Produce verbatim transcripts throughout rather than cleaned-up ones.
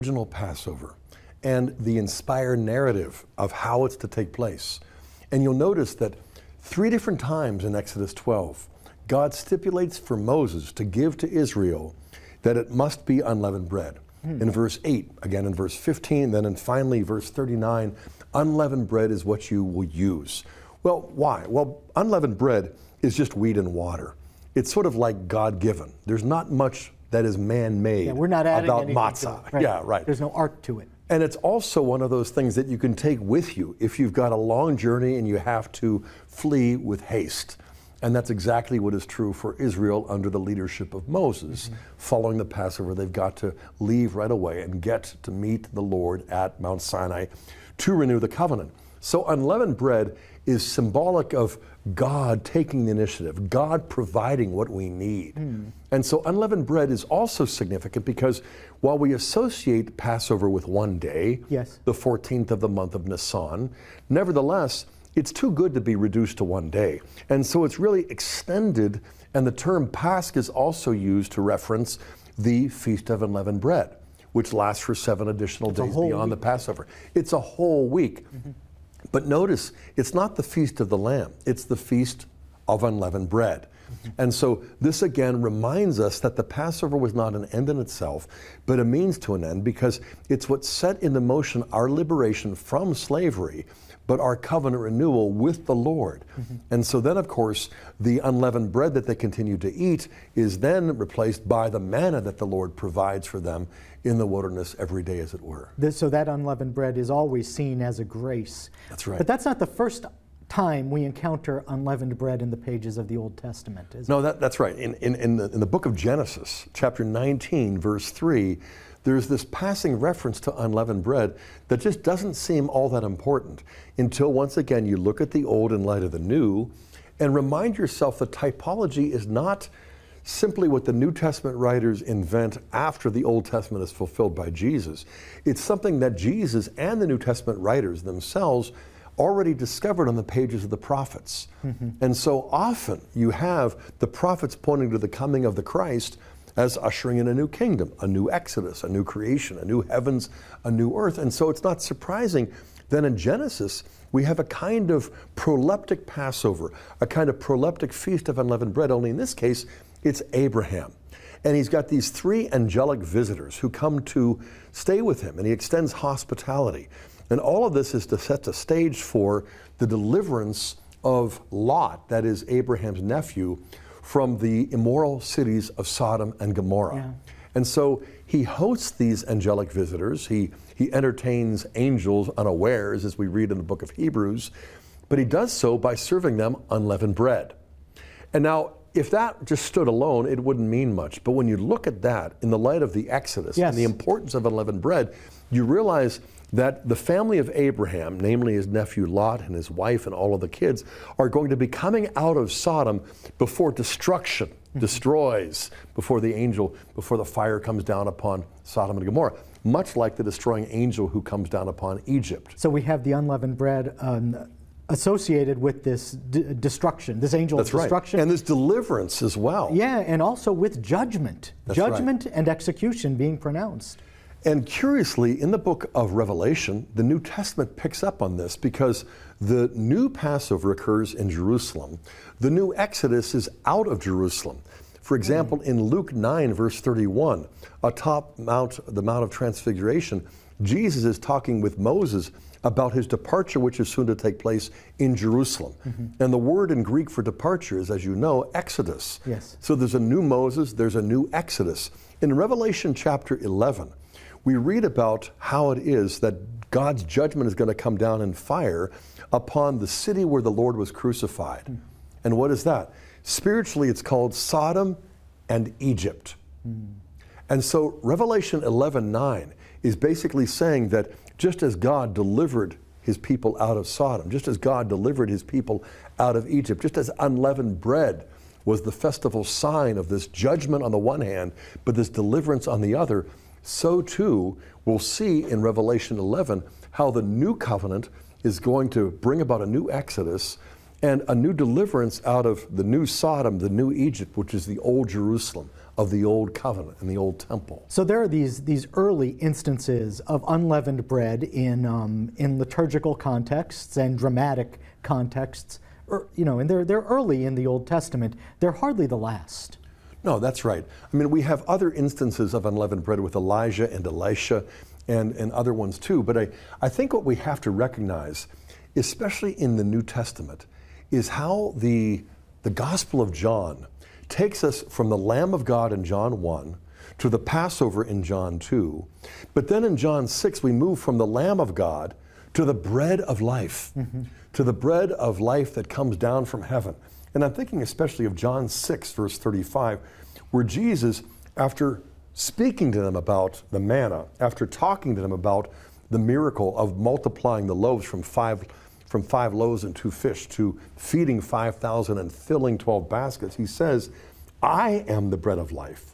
Original Passover and the inspired narrative of how it's to take place. And you'll notice that three different times in Exodus twelve, God stipulates for Moses to give to Israel that it must be unleavened bread. Hmm. In verse eight, again in verse fifteen, then and finally verse thirty-nine, unleavened bread is what you will use. Well, why? Well, unleavened bread is just wheat and water. It's sort of like God-given. There's not much that is man-made yeah, we're not adding about anything matzah. To it. Right. Yeah, right. There's no art to it. And it's also one of those things that you can take with you if you've got a long journey and you have to flee with haste. And that's exactly what is true for Israel under the leadership of Moses. Mm-hmm. Following the Passover, they've got to leave right away and get to meet the Lord at Mount Sinai to renew the covenant. So unleavened bread is symbolic of God taking the initiative, God providing what we need. Mm. And so unleavened bread is also significant because while we associate Passover with one day, yes, the fourteenth of the month of Nisan, nevertheless, it's too good to be reduced to one day. And so it's really extended, and the term Pasch is also used to reference the Feast of Unleavened Bread, which lasts for seven additional it's days beyond week. the Passover. It's a whole week. Mm-hmm. But notice, it's not the Feast of the Lamb, it's the Feast of Unleavened Bread. Mm-hmm. And so this again reminds us that the Passover was not an end in itself, but a means to an end, because it's what set into motion our liberation from slavery, but our covenant renewal with the Lord. Mm-hmm. And so then, of course, the unleavened bread that they continue to eat is then replaced by the manna that the Lord provides for them in the wilderness every day, as it were. This, so that unleavened bread is always seen as a grace. That's right. But that's not the first time we encounter unleavened bread in the pages of the Old Testament, is no, it? that, that's right. In, in, in, the, in the book of Genesis, chapter nineteen, verse three, there's this passing reference to unleavened bread that just doesn't seem all that important until once again you look at the old in light of the new and remind yourself that typology is not simply what the New Testament writers invent after the Old Testament is fulfilled by Jesus. It's something that Jesus and the New Testament writers themselves already discovered on the pages of the prophets. Mm-hmm. And so often you have the prophets pointing to the coming of the Christ as ushering in a new kingdom, a new Exodus, a new creation, a new heavens, a new earth. And so it's not surprising that in Genesis, we have a kind of proleptic Passover, a kind of proleptic feast of unleavened bread, only in this case, it's Abraham. And he's got these three angelic visitors who come to stay with him, and he extends hospitality. And all of this is to set the stage for the deliverance of Lot, that is Abraham's nephew, from the immoral cities of Sodom and Gomorrah. Yeah. And so he hosts these angelic visitors. He, he entertains angels unawares, as we read in the book of Hebrews, but he does so by serving them unleavened bread. And now, if that just stood alone, it wouldn't mean much. But when you look at that in the light of the Exodus yes. and the importance of unleavened bread, you realize that the family of Abraham, namely his nephew Lot and his wife and all of the kids, are going to be coming out of Sodom before destruction mm-hmm. destroys, before the angel, before the fire comes down upon Sodom and Gomorrah, much like the destroying angel who comes down upon Egypt. So we have the unleavened bread um, associated with this d- destruction, this angel's That's right. destruction. And this deliverance as well. Yeah, and also with judgment. That's judgment right. and execution being pronounced. And curiously, in the book of Revelation, the New Testament picks up on this because the new Passover occurs in Jerusalem. The new Exodus is out of Jerusalem. For example, mm. in Luke nine, verse thirty-one, atop Mount, the Mount of Transfiguration, Jesus is talking with Moses about his departure, which is soon to take place in Jerusalem. Mm-hmm. And the word in Greek for departure is, as you know, Exodus. Yes. So there's a new Moses, there's a new Exodus. In Revelation chapter eleven, we read about how it is that God's judgment is going to come down in fire upon the city where the Lord was crucified. Mm. And what is that? Spiritually, it's called Sodom and Egypt. Mm. And so Revelation eleven nine is basically saying that just as God delivered his people out of Sodom, just as God delivered his people out of Egypt, just as unleavened bread was the festival sign of this judgment on the one hand, but this deliverance on the other, so too we'll see in Revelation eleven how the new covenant is going to bring about a new Exodus and a new deliverance out of the new Sodom, the new Egypt, which is the old Jerusalem, of the old covenant and the old temple. So there are these these early instances of unleavened bread in um, in liturgical contexts and dramatic contexts. Or, you know, and they're they're early in the Old Testament. They're hardly the last. No, that's right. I mean, we have other instances of unleavened bread with Elijah and Elisha and, and other ones too. But I, I think what we have to recognize, especially in the New Testament, is how the, the Gospel of John takes us from the Lamb of God in John one to the Passover in John two. But then in John six, we move from the Lamb of God to the bread of life, mm-hmm. to the bread of life that comes down from heaven. And I'm thinking especially of John six, verse thirty-five, where Jesus, after speaking to them about the manna, after talking to them about the miracle of multiplying the loaves from five, from five loaves and two fish to feeding five thousand and filling twelve baskets, he says, I am the bread of life.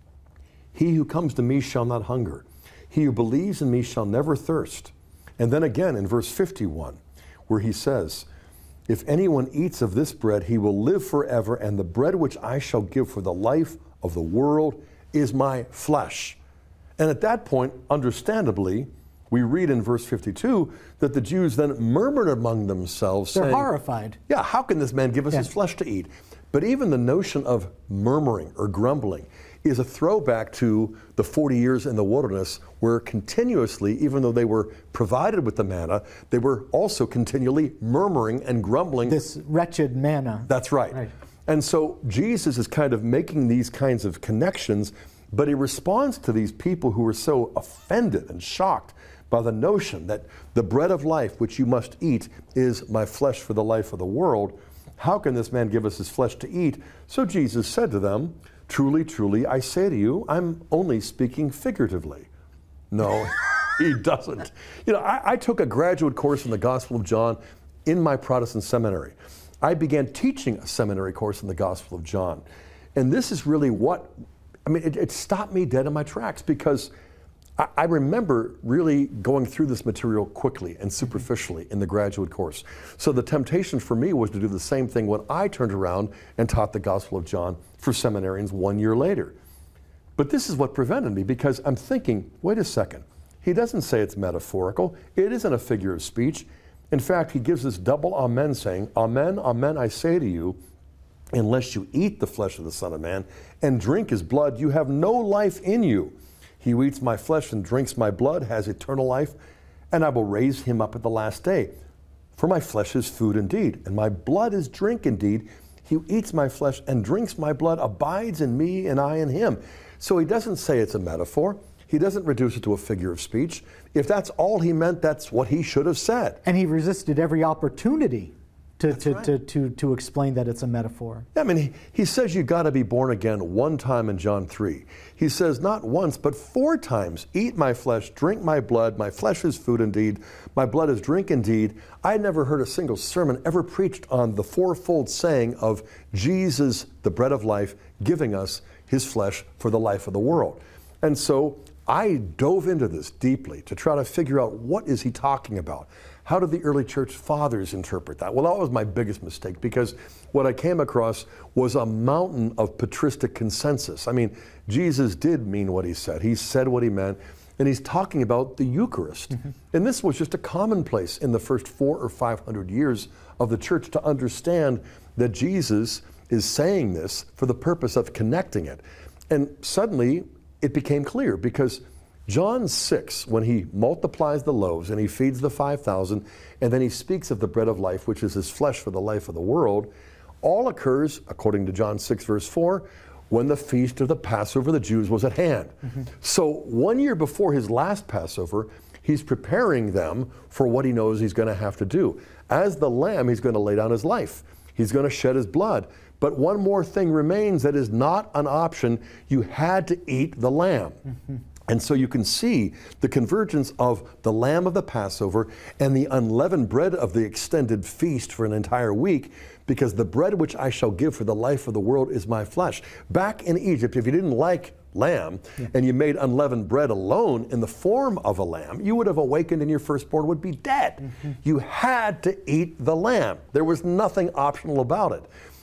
He who comes to me shall not hunger. He who believes in me shall never thirst. And then again in verse fifty-one, where he says, if anyone eats of this bread, he will live forever, and the bread which I shall give for the life of the world is my flesh. And at that point, understandably, we read in verse fifty-two that the Jews then murmured among themselves, They're saying, horrified. Yeah, how can this man give us yeah. his flesh to eat? But even the notion of murmuring or grumbling is a throwback to the forty years in the wilderness, where continuously, even though they were provided with the manna, they were also continually murmuring and grumbling. This wretched manna. That's right. right. And so Jesus is kind of making these kinds of connections, but he responds to these people who are so offended and shocked by the notion that the bread of life which you must eat is my flesh for the life of the world. How can this man give us his flesh to eat? So Jesus said to them, truly, truly, I say to you, I'm only speaking figuratively. No, he doesn't. You know, I, I took a graduate course in the Gospel of John in my Protestant seminary. I began teaching a seminary course in the Gospel of John. And this is really what, I mean, it, it stopped me dead in my tracks, because I, I remember really going through this material quickly and superficially in the graduate course. So the temptation for me was to do the same thing when I turned around and taught the Gospel of John for seminarians one year later. But this is what prevented me, because I'm thinking, wait a second, he doesn't say it's metaphorical. It isn't a figure of speech. In fact, he gives this double amen, saying, amen, amen, I say to you, unless you eat the flesh of the Son of Man and drink his blood, you have no life in you. He who eats my flesh and drinks my blood has eternal life, and I will raise him up at the last day. For my flesh is food indeed, and my blood is drink indeed. He who eats my flesh and drinks my blood abides in me, and I in him. So he doesn't say it's a metaphor. He doesn't reduce it to a figure of speech. If that's all he meant, that's what he should have said. And he resisted every opportunity to, to, right. to, to, to explain that it's a metaphor. I mean, he, he says you've got to be born again one time in John three. He says not once, but four times, eat my flesh, drink my blood. My flesh is food indeed. My blood is drink indeed. I never heard a single sermon ever preached on the fourfold saying of Jesus, the bread of life, giving us his flesh for the life of the world. And so I dove into this deeply to try to figure out, what is he talking about? How did the early church fathers interpret that? Well, that was my biggest mistake, because what I came across was a mountain of patristic consensus. I mean, Jesus did mean what he said. He said what he meant, and he's talking about the Eucharist. Mm-hmm. And this was just a commonplace in the first four or five hundred years of the church to understand that Jesus is saying this for the purpose of connecting it. And suddenly it became clear, because John six, when he multiplies the loaves and he feeds the five thousand, and then he speaks of the bread of life, which is his flesh for the life of the world, all occurs, according to John six, verse four, when the feast of the Passover of the Jews was at hand. Mm-hmm. So one year before his last Passover, he's preparing them for what he knows he's going to have to do. As the Lamb, he's going to lay down his life. He's going to shed his blood. But one more thing remains that is not an option. You had to eat the lamb. Mm-hmm. And so you can see the convergence of the lamb of the Passover and the unleavened bread of the extended feast for an entire week, because the bread which I shall give for the life of the world is my flesh. Back in Egypt, if you didn't like lamb, yeah. and you made unleavened bread alone in the form of a lamb, you would have awakened and your firstborn would be dead. Mm-hmm. You had to eat the lamb. There was nothing optional about it.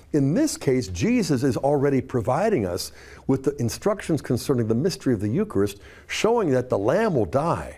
In this case, Jesus is already providing us with the instructions concerning the mystery of the Eucharist, showing that the lamb will die,